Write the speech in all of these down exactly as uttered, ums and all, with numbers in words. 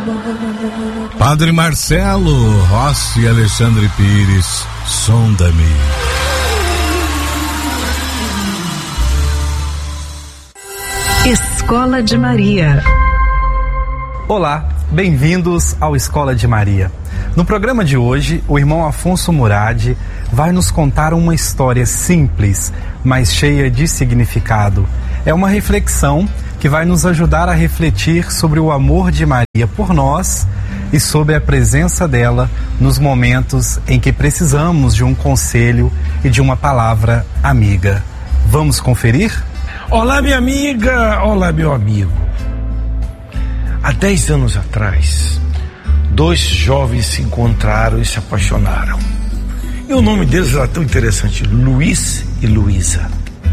Padre Marcelo Rossi e Alexandre Pires, sonda-me. Escola de Maria. Olá, bem-vindos ao Escola de Maria. No programa de hoje, o irmão Afonso Murad vai nos contar uma história simples, mas cheia de significado. É uma reflexão que vai nos ajudar a refletir sobre o amor de Maria por nós e sobre a presença dela nos momentos em que precisamos de um conselho e de uma palavra amiga. Vamos conferir? Olá, minha amiga! Olá, meu amigo! Há dez anos atrás, dois jovens se encontraram e se apaixonaram. E o nome deles era tão interessante, Luiz e Luísa.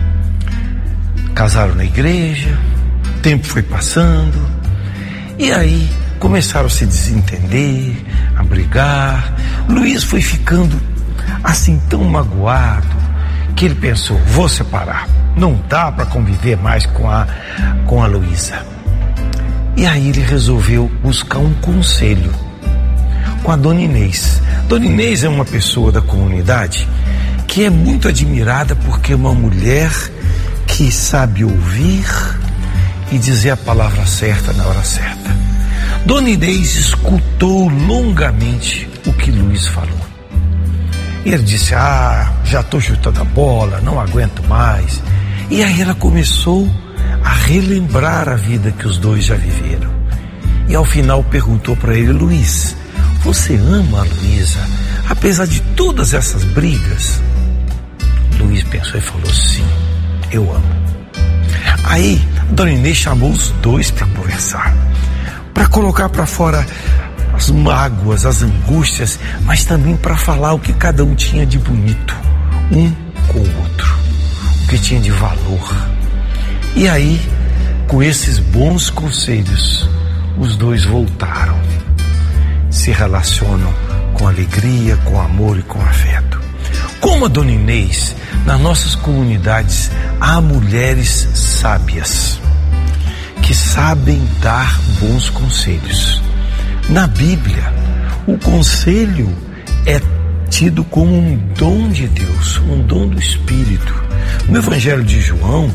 Casaram na igreja, o tempo foi passando, e aí começaram a se desentender, a brigar. Luiz foi ficando assim tão magoado que ele pensou, vou separar, não dá para conviver mais com a, com a Luísa. E aí ele resolveu buscar um conselho com a Dona Inês. Dona Inês é uma pessoa da comunidade que é muito admirada porque é uma mulher que sabe ouvir e dizer a palavra certa na hora certa. Dona Inês escutou longamente o que Luiz falou. Ele disse, ah, já estou chutando a bola, não aguento mais. E aí ela começou a relembrar a vida que os dois já viveram. E ao final perguntou para ele, Luiz, você ama a Luísa, apesar de todas essas brigas? Luiz pensou e falou, sim, eu amo. Aí Dona Inês chamou os dois para conversar, para colocar para fora as mágoas, as angústias, mas também para falar o que cada um tinha de bonito, um com o outro, o que tinha de valor. E aí, com esses bons conselhos, os dois voltaram, se relacionam com alegria, com amor e com afeto. Como a Dona Inês, nas nossas comunidades há mulheres sábias que sabem dar bons conselhos. Na Bíblia, o conselho é tido como um dom de Deus, um dom do Espírito. No Evangelho de João,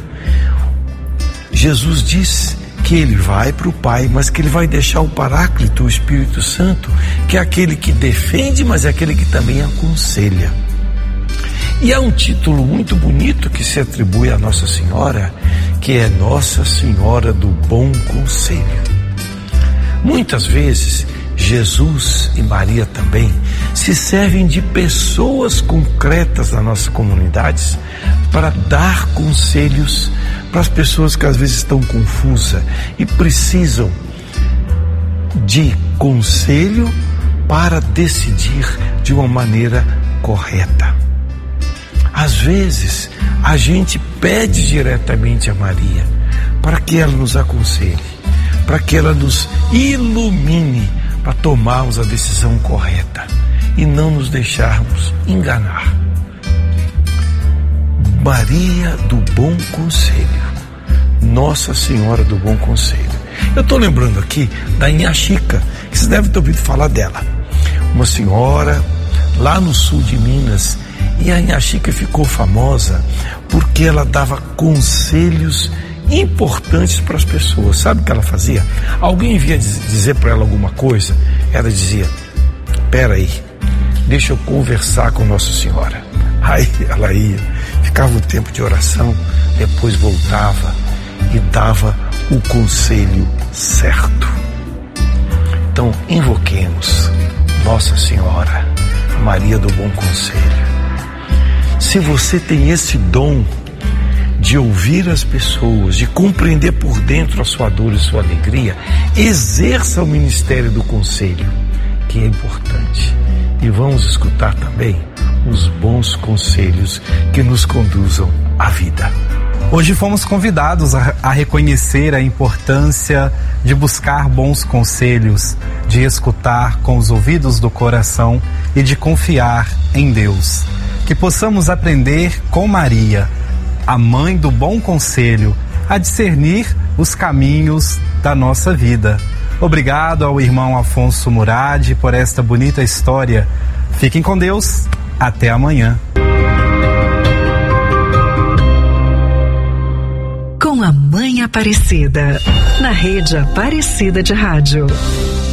Jesus diz que ele vai para o Pai, mas que ele vai deixar o Paráclito, o Espírito Santo, que é aquele que defende, mas é aquele que também aconselha. E há um título muito bonito que se atribui a Nossa Senhora, que é Nossa Senhora do Bom Conselho. Muitas vezes, Jesus e Maria também se servem de pessoas concretas nas nossas comunidades para dar conselhos para as pessoas que às vezes estão confusas e precisam de conselho para decidir de uma maneira correta. Às vezes, a gente pede diretamente a Maria para que ela nos aconselhe, para que ela nos ilumine para tomarmos a decisão correta e não nos deixarmos enganar. Maria do Bom Conselho, Nossa Senhora do Bom Conselho. Eu estou lembrando aqui da Inha Chica, que vocês devem ter ouvido falar dela. Uma senhora lá no sul de Minas, e a Inha Chica ficou famosa porque ela dava conselhos importantes para as pessoas. Sabe o que ela fazia? Alguém vinha dizer para ela alguma coisa, ela dizia, espera aí, deixa eu conversar com Nossa Senhora. Aí ela ia, ficava um tempo de oração, depois voltava e dava o conselho certo. Então invoquemos Nossa Senhora, Maria do Bom Conselho. Se você tem esse dom de ouvir as pessoas, de compreender por dentro a sua dor e sua alegria, exerça o ministério do conselho, que é importante. E vamos escutar também os bons conselhos que nos conduzam à vida. Hoje fomos convidados a, a reconhecer a importância de buscar bons conselhos, de escutar com os ouvidos do coração e de confiar em Deus. Que possamos aprender com Maria, a mãe do bom conselho, a discernir os caminhos da nossa vida. Obrigado ao irmão Afonso Murad por esta bonita história. Fiquem com Deus. Até amanhã. Com a Mãe Aparecida, na Rede Aparecida de Rádio.